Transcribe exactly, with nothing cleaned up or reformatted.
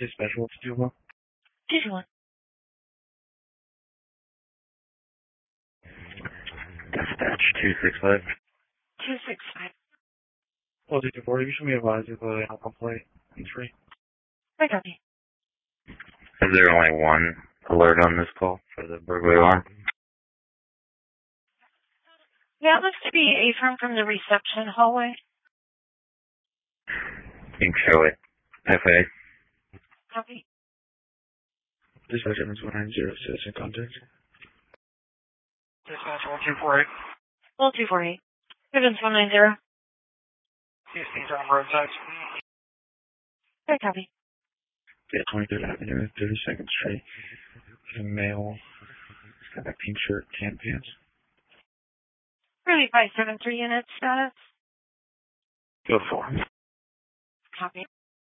Special to do one. two two one. Dispatch two six five. two six five. Well, two two four, you should be advised of the animal complaint. It's free. I copy. Is there only one alert on this call for the burglary alarm? Yeah, it looks to be a firm from the reception hallway. You can show it. F A. Copy. Dispatch Evans one nine zero, citizen contact. Dispatch one two four eight. one two four eight. Evans one nine zero. Houston's on roadside. I copy. Yeah, twenty-third Avenue, thirty-second Street. A male. He's got a pink shirt, tan pants. Really five seven three unit status. Go for it. Copy.